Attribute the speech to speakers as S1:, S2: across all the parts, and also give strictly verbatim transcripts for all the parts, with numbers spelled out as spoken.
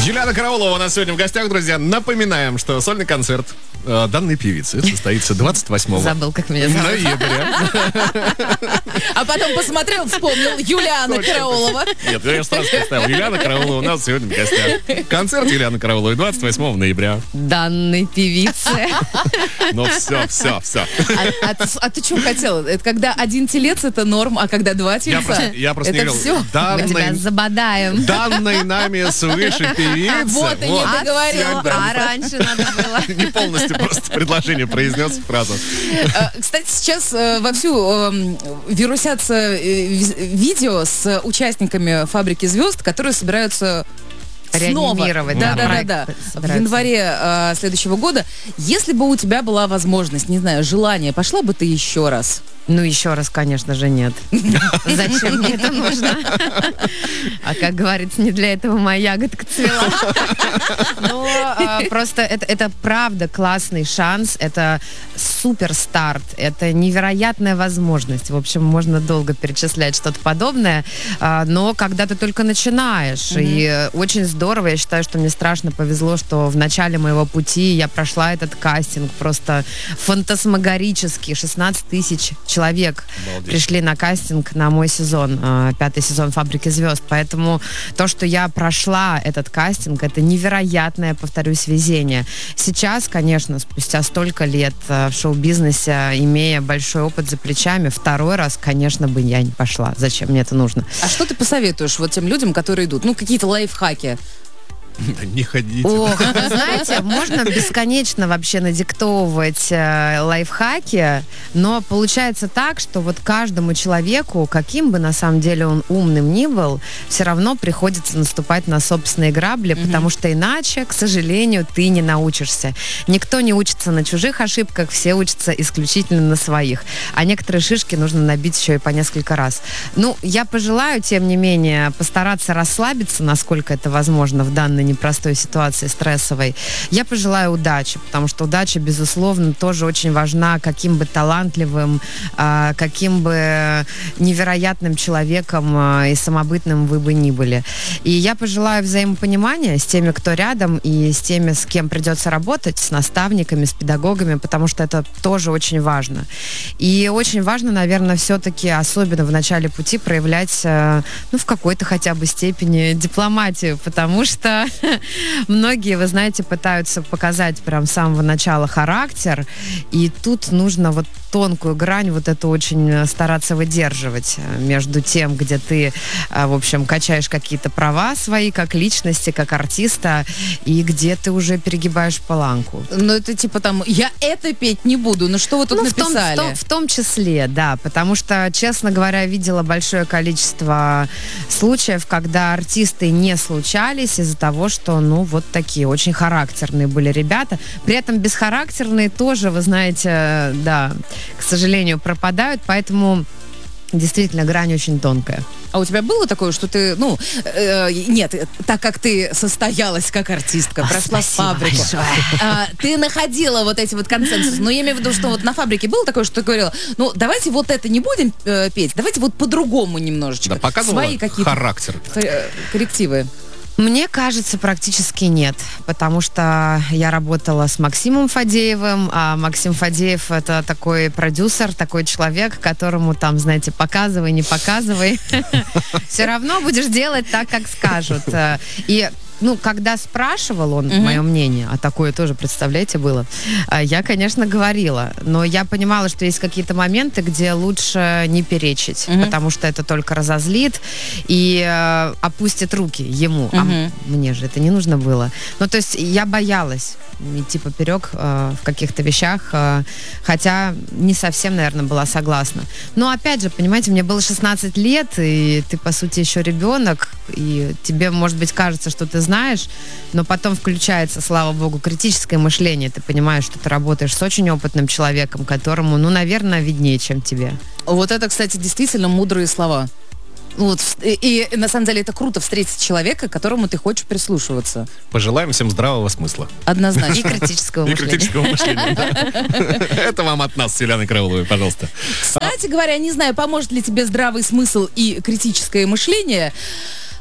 S1: Юлиана Караулова у нас сегодня в гостях, друзья. Напоминаем, что сольный концерт э, данной певицы состоится двадцать восьмого
S2: Забыл, как меня зовут.
S1: ноября.
S3: А потом посмотрел, вспомнил, Юлиана Караулова.
S1: Нет, я сразу представил. Юлиана Караулова у нас сегодня в гостях. Концерт Юлианы Карауловой двадцать восьмого ноября.
S2: Данной певицы.
S1: Ну все, все, все.
S3: А, а, ты- а ты что хотела? Это когда один телец это норм, а когда два
S1: Я
S3: тельца?
S1: просто, я просто не
S3: это
S1: говорил.
S3: все.
S2: Мы тебя
S1: Данной,
S2: забодаем.
S1: данной нами свыше певица.
S3: Вот и не
S1: Вот.
S3: договорила.
S1: всё, да.
S2: А раньше надо было.
S1: Не полностью просто предложение произнес фразу.
S3: Э, Кстати, сейчас э, вовсю э, вирусятся э, ви- видео с участниками «Фабрики звезд», которые собираются снова.
S2: Реанимировать,
S3: Да,
S2: да,
S3: да, да,
S2: проект
S3: да. В
S2: собираются.
S3: январе э, следующего года. Если бы у тебя была возможность, не знаю, желание, пошла бы ты еще раз?
S2: Ну, еще раз, конечно же, нет. Зачем мне это нужно? А как говорится, не для этого моя ягодка цвела. Но а, просто это, это правда классный шанс, это супер старт, это невероятная возможность. В общем, можно долго перечислять что-то подобное, а, но когда ты только начинаешь, и э, очень здорово, я считаю, что мне страшно повезло, что в начале моего пути я прошла этот кастинг просто фантасмагорический, шестнадцать тысяч человек
S1: Обалдеть.
S2: пришли на кастинг на мой сезон, э, пятый сезон «Фабрики звезд». Поэтому то, что я прошла этот кастинг, это невероятное, повторюсь, везение. Сейчас, конечно, спустя столько лет э, в шоу-бизнесе, имея большой опыт за плечами, второй раз, конечно, бы я не пошла. Зачем мне это нужно?
S3: А что ты посоветуешь вот тем людям, которые идут? Ну, какие-то лайфхаки.
S1: Не ходите.
S2: Ох, вы знаете, можно бесконечно вообще надиктовывать э, лайфхаки, но получается так, что вот каждому человеку, каким бы на самом деле он умным ни был, все равно приходится наступать на собственные грабли,
S3: Мгм.
S2: потому что иначе, к сожалению, ты не научишься. Никто не учится на чужих ошибках, все учатся исключительно на своих. А некоторые шишки нужно набить еще и по несколько раз. Ну, я пожелаю, тем не менее, постараться расслабиться, насколько это возможно в данной непростой ситуации, стрессовой. Я пожелаю удачи, потому что удача, безусловно, тоже очень важна, каким бы талантливым, а, каким бы невероятным человеком а, и самобытным вы бы ни были. И я пожелаю взаимопонимания с теми, кто рядом, и с теми, с кем придется работать, с наставниками, с педагогами, потому что это тоже очень важно. И очень важно, наверное, все-таки, особенно в начале пути, проявлять, э, ну, в какой-то хотя бы степени дипломатию, потому что многие, вы знаете, пытаются показать прям с самого начала характер, и тут нужно вот тонкую грань вот эту очень стараться выдерживать э, между тем, где ты, э, в общем, качаешь какие-то права свои как личности, как артиста, и где ты уже перегибаешь паланку.
S3: Ну, это типа там, я это петь не буду. Ну, что вы тут
S2: Ну, в том, в,
S3: написали?
S2: том, в том числе, да, потому что, честно говоря, видела большое количество случаев, когда артисты не случались из-за того, что, ну, вот такие очень характерные были ребята. При этом бесхарактерные тоже, вы знаете, да, к сожалению, пропадают, поэтому действительно грань очень тонкая.
S3: А у тебя было такое, что ты, ну, э, нет, так как ты состоялась как артистка,
S2: О,
S3: прошла
S2: спасибо
S3: фабрику,
S2: большое.
S3: а, ты находила вот эти вот консенсусы. Но я имею в виду, что вот на фабрике было такое, что ты говорила, ну, давайте вот это не будем э, петь, давайте вот по-другому немножечко.
S1: Да, показывала
S3: Свои какие-то
S1: характер.
S3: э, коррективы.
S2: Мне кажется, практически нет, потому что я работала с Максимом Фадеевым, а Максим Фадеев — это такой продюсер, такой человек, которому там, знаете, показывай, не показывай, все равно будешь делать так, как скажут. И ну, когда спрашивал он
S3: Мгм.
S2: мое мнение, а такое тоже, представляете, было, а, я, конечно, говорила, но я понимала, что есть какие-то моменты, где лучше не перечить,
S3: Мгм.
S2: потому что это только разозлит и э, опустит руки ему, а
S3: Мгм.
S2: м- мне же это не нужно было. Ну, то есть я боялась идти поперек э, в каких-то вещах, э, хотя не совсем, наверное, была согласна. Но, опять же, понимаете, мне было шестнадцать лет, и ты, по сути, еще ребенок, и тебе, может быть, кажется, что ты знаешь, но потом включается, слава богу, критическое мышление. Ты понимаешь, что ты работаешь с очень опытным человеком, которому, ну, наверное, виднее, чем тебе.
S3: Вот это, кстати, действительно мудрые слова. Вот, и, и на самом деле это круто встретить человека, к которому ты хочешь прислушиваться.
S1: Пожелаем всем здравого смысла.
S3: Однозначно.
S2: И критического
S1: И
S2: мышления.
S1: критического мышления. да. Это вам от нас, с Юлианой Карауловой, пожалуйста.
S3: Кстати говоря, не знаю, поможет ли тебе здравый смысл и критическое мышление.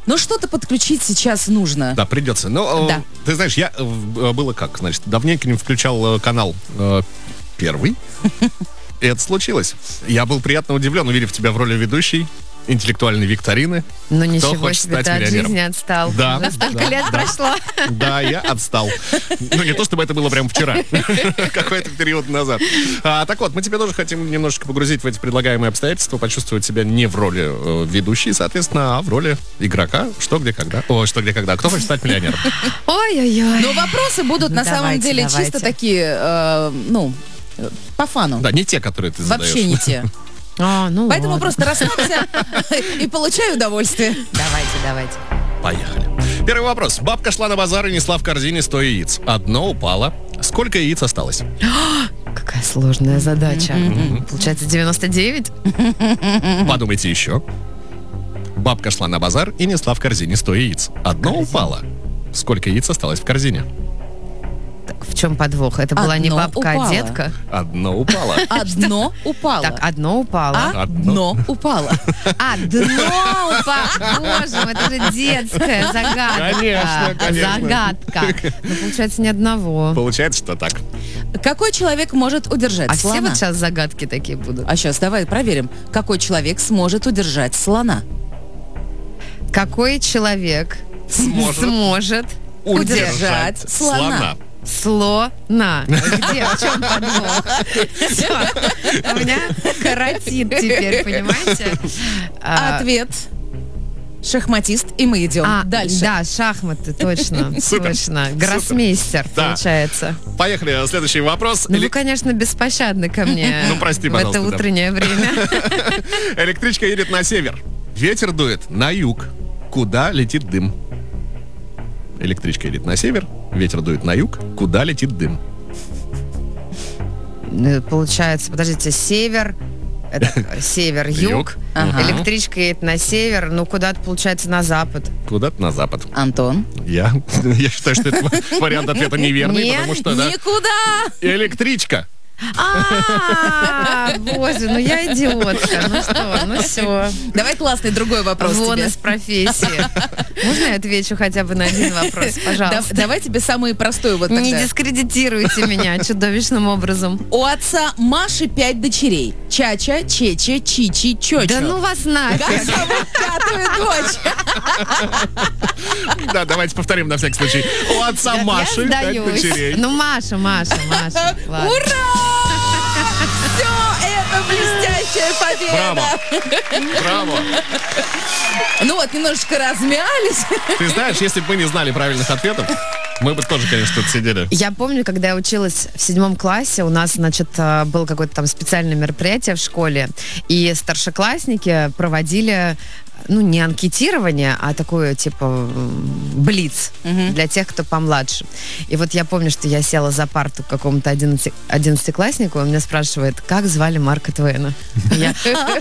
S3: Но что-то подключить сейчас нужно.
S1: Да, придется. Но,
S3: Да.
S1: э, ты знаешь, я э, было как, значит, давненько не включал э, канал э, первый. И это случилось. Я был приятно удивлен, увидев тебя в роли ведущей интеллектуальной викторины.
S2: Ну
S1: Кто
S2: ничего
S1: хочет
S2: себе,
S1: стать
S2: ты от
S1: миллионером?
S2: жизни отстал.
S1: Да,
S2: Уже столько
S1: да,
S2: лет
S1: да.
S2: прошло.
S1: Да, я отстал. Ну, не то, чтобы это было прям вчера. Какой-то период назад. А, так вот, мы тебе тоже хотим немножечко погрузить в эти предлагаемые обстоятельства, почувствовать себя не в роли э, ведущей, соответственно, а в роли игрока. Что, где, когда. О, что, где, когда. Кто хочет стать миллионером?
S2: Ой-ой-ой.
S3: Но вопросы будут на самом
S2: Давайте,
S3: деле
S2: давайте.
S3: чисто такие, э, ну, э, по фану.
S1: Да, не те, которые ты задаешь.
S3: Вообще не те.
S2: А, ну
S3: Поэтому
S2: ладно.
S3: просто расслабься и получай удовольствие.
S2: Давайте, давайте.
S1: Поехали. Первый вопрос. Бабка шла на базар и несла в корзине сто яиц. Одно упало. Сколько яиц осталось?
S2: Какая сложная задача. Получается девяносто девять?
S1: Подумайте еще. Бабка шла на базар и несла в корзине сто яиц. Одно упало. Сколько яиц осталось в корзине?
S2: Так, в чем подвох? Это была не
S3: Одно
S2: бабка, а
S3: упало.
S2: детка?
S1: Одно упало.
S3: Одно упало.
S2: Так, одно упало.
S3: А
S1: Одно.
S3: Одно упало.
S2: А, дно упало. Боже мой, это же детская загадка.
S1: Конечно, конечно.
S2: Загадка. Ну, получается, ни одного.
S1: Получается, что так.
S3: Какой человек может удержать
S2: А все
S3: слона?
S2: вот сейчас загадки такие будут.
S3: А сейчас давай проверим. Какой человек сможет удержать слона?
S2: Какой человек
S1: Сможет
S2: сможет
S3: удержать слона.
S2: слона? Где? В чем подвох? Всё. У меня каротит теперь, понимаете? А,
S3: Ответ. Шахматист, и мы идем
S2: а,
S3: дальше.
S2: Да, шахматы, точно.
S1: Супер.
S2: Точно. Гроссмейстер,
S1: Да.
S2: получается.
S1: Поехали. Следующий вопрос.
S2: Ну,
S1: Эле-
S2: вы, конечно, беспощадны ко мне
S1: Ну, прости,
S2: в
S1: пожалуйста,
S2: это
S1: да.
S2: утреннее время.
S1: Электричка едет на север. Ветер дует на юг. Куда летит дым? Электричка едет на север. Ветер дует на юг. Куда летит дым?
S2: Э, Получается, подождите, север, это север, юг.
S1: Юг.
S3: Ага.
S2: Электричка едет на север, ну куда-то, получается, на запад.
S1: Куда-то на запад.
S3: Антон.
S1: Я, я считаю, что это вариант ответа неверный,
S2: Нет?
S1: потому что, да,
S3: Никуда!
S1: электричка.
S2: А, боже, ну я идиотка. Ну что, ну все.
S3: Давай классный другой вопрос
S2: Вон
S3: тебе.
S2: из профессии. Можно я отвечу хотя бы на один вопрос,
S3: Да-
S2: пожалуйста?
S3: давай тебе самый простой вот тогда.
S2: Не дискредитируйте меня чудовищным образом.
S3: У отца Маши пять дочерей. Чача, Чече, Чичи, Чочо.
S2: Да ну вас
S3: Как
S2: нафиг.
S3: зовут пятую дочь?
S1: Да, давайте повторим на всякий случай. У отца
S2: Я
S1: Маши пять
S2: сдаюсь.
S1: дочерей.
S2: Ну, Маша, Маша, Маша. Ладно.
S3: Ура! Все, это блестящая победа.
S1: Браво. Браво.
S3: Ну вот, немножечко размялись.
S1: Ты знаешь, если бы мы не знали правильных ответов, мы бы тоже, конечно, тут сидели.
S2: Я помню, когда я училась в седьмом классе, у нас, значит, э, было какое-то там специальное мероприятие в школе, и старшеклассники проводили, ну, не анкетирование, а такое, типа, м, блиц
S3: Мгм.
S2: для тех, кто помладше. И вот я помню, что я села за парту к какому-то одиннадцати- одиннадцатикласснику, он меня спрашивает, как звали Марка Твена? Я,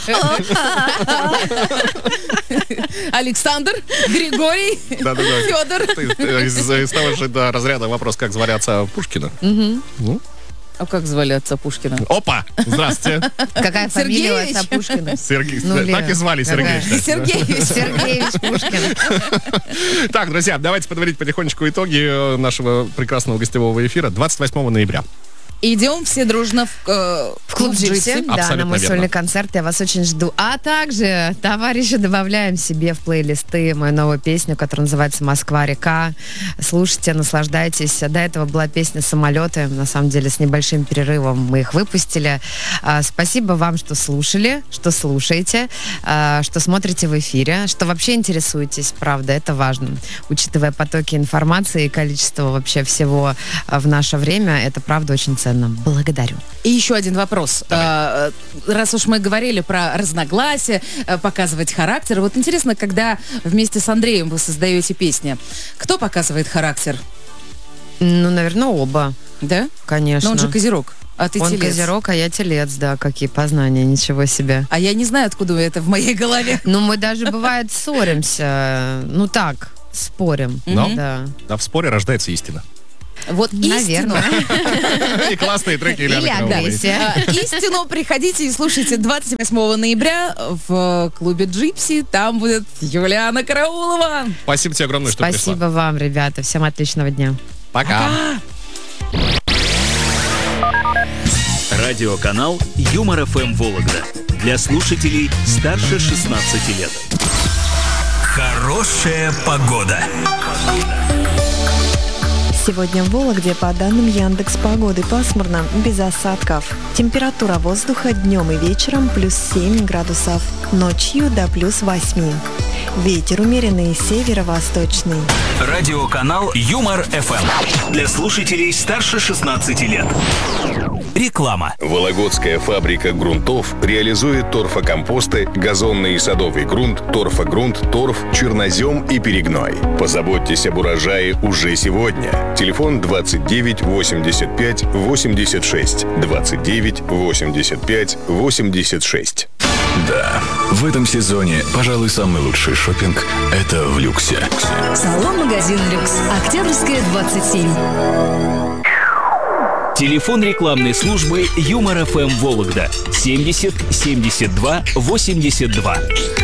S3: Александр, Григорий,
S1: Да-да-да.
S3: Федор.
S1: Ты, э, Из, из того же да, разряда вопрос, как звали отца Пушкина. Ну,
S3: А как звали отца Пушкина?
S1: опа! Здравствуйте.
S2: какая фамилия у
S3: Сергеевич?
S2: отца Пушкина?
S1: Сергей.
S2: Ну,
S1: так
S2: Лена,
S1: и звали Сергей.
S2: какая?
S1: кстати, да.
S3: Сергеевич.
S2: Сергеевич Пушкин.
S1: Так, друзья, давайте подводить потихонечку итоги э, нашего прекрасного гостевого эфира. двадцать восьмого ноября.
S3: Идем все дружно в, э,
S2: В клуб Джипси, да,
S1: Абсолютно
S2: на мой
S1: верно.
S2: сольный концерт. Я вас очень жду. А также, товарищи, добавляем себе в плейлисты мою новую песню, которая называется «Москва-река». Слушайте, наслаждайтесь. До этого была песня «Самолеты». На самом деле, с небольшим перерывом мы их выпустили. А, спасибо вам, что слушали, что слушаете, а, что смотрите в эфире, что вообще интересуетесь. Правда, это важно. Учитывая потоки информации и количество вообще всего а, в наше время, это правда очень ценно. Благодарю.
S3: И еще один вопрос. А, раз уж мы говорили про разногласия, а, показывать характер, вот интересно, когда вместе с Андреем вы создаете песни, кто показывает характер?
S2: Ну, наверное, оба,
S3: Да?
S2: конечно.
S3: Но он же козерог, а ты
S2: Он
S3: телец.
S2: козерог, а я телец, да, какие познания, ничего себе.
S3: А я не знаю, откуда это в моей голове.
S2: Ну, мы даже, бывает, ссоримся, ну так, спорим.
S1: Но?
S2: Да.
S1: Да, в споре рождается истина.
S3: Вот истину.
S1: И классные треки Ильяны
S2: Или
S1: Карауловой.
S2: агрессия.
S3: А, Истину приходите и слушайте двадцать восьмого ноября в клубе Джипси. Там будет Юлиана Караулова.
S1: Спасибо тебе огромное, что пришла.
S2: Спасибо вам, ребята. Всем отличного дня.
S1: Пока.
S4: Радиоканал Юмор эф эм Вологда. Для слушателей старше шестнадцати лет.
S5: Хорошая погода.
S6: Сегодня в Вологде по данным Яндекс.Погоды пасмурно, без осадков. Температура воздуха днем и вечером плюс семь градусов, ночью до плюс восемь. Ветер умеренный северо-восточный.
S5: Радиоканал Юмор эф эм. Для слушателей старше шестнадцати лет. Реклама.
S7: Вологодская фабрика грунтов реализует торфокомпосты, газонный и садовый грунт, торфогрунт, торф, чернозем и перегной. Позаботьтесь об урожае уже сегодня. Телефон двадцать девять восемьдесят пять восемьдесят шесть. двадцать девять восемьдесят пять восемьдесят шесть.
S8: Да, в этом сезоне, пожалуй, самый лучший шопинг – это в люксе.
S9: Салон-магазин «Люкс». Октябрьская, двадцать семь.
S4: Телефон рекламной службы Юмор эф эм Вологда семьдесят семьдесят два восемьдесят два.